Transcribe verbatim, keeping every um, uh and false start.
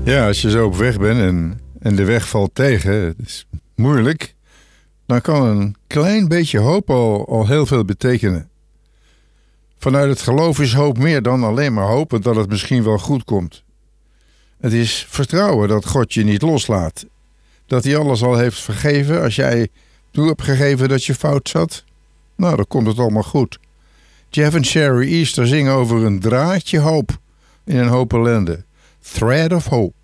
Ja, als je zo op weg bent en, en de weg valt tegen, het is moeilijk, dan kan een klein beetje hoop al, al heel veel betekenen. Vanuit het geloof is hoop meer dan alleen maar hopen dat het misschien wel goed komt. Het is vertrouwen dat God je niet loslaat. Dat hij alles al heeft vergeven als jij toe hebt gegeven dat je fout zat. Nou, dan komt het allemaal goed. Jeff en Sherry Easter zingen over een draadje hoop in een hoop ellende. Thread of Hope.